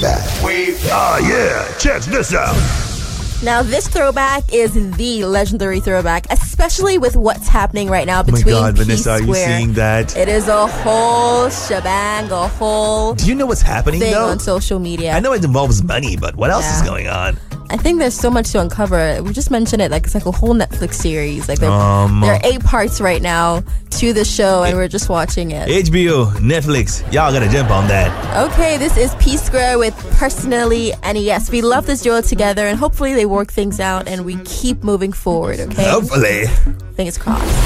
throwback. Yeah, check this out. Now, this throwback is the legendary throwback, especially with what's happening right now between Oh my God, Vanessa, are you P-Square. seeing that? It is a whole shebang, a whole Do you know what's happening, thing though? on social media. I know it involves money, but what else is Yeah. going on? I think there's so much to uncover. We just mentioned it, like it's like a whole Netflix series. Like there are 8 parts right now to the show, and we're just watching it. HBO, Netflix, y'all gotta jump on that. Okay, this is P-Square with Personally NES. We love this duo together, and hopefully they work things out and we keep moving forward, okay? Hopefully. Fingers crossed.